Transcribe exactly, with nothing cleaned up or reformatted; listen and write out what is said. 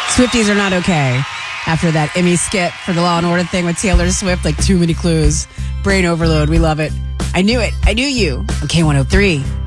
Swifties are not okay after that Emmy skit for the Law and Order thing with Taylor Swift. Like, too many clues. Brain overload. We love it. I knew it. I knew you. On K one oh three.